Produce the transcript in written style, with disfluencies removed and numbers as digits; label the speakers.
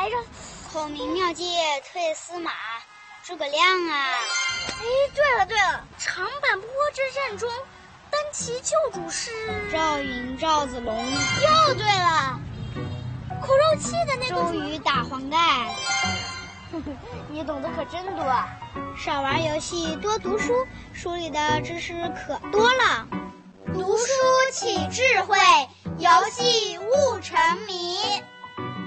Speaker 1: 来着？
Speaker 2: 孔明妙计退司马，诸葛亮啊！
Speaker 1: 哎，对了，长坂坡之战中，单骑救主是
Speaker 2: 赵云、赵子龙。
Speaker 1: 又对了，苦肉计的那个
Speaker 2: 周瑜打黄盖。
Speaker 1: 你懂得可真多。
Speaker 2: 少玩游戏，多读书，书里的知识可多了。
Speaker 3: 读书起智慧，游戏悟沉迷。